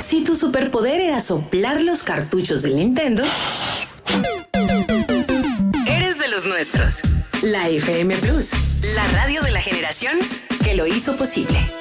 Si tu superpoder era soplar los cartuchos del Nintendo, eres de los nuestros. La FM Plus, la radio de la generación que lo hizo posible.